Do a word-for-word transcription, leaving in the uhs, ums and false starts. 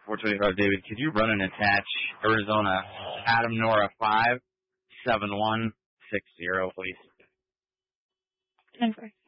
four twenty-five, David, could you run and attach Arizona Adam Nora five seven one six zero, please? ten four.